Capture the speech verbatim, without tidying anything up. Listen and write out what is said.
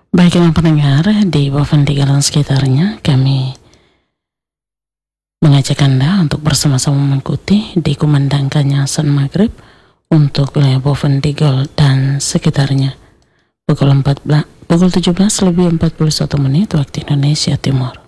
Baiklah pendengar di Bovendigala dan sekitarnya, kami mengajak Anda untuk bersama-sama mengikuti dikumandangkannya azan maghrib untuk wilayah Bovendigala dan sekitarnya pukul empat belas, pukul tujuh belas lebih empat puluh satu menit waktu Indonesia Timur.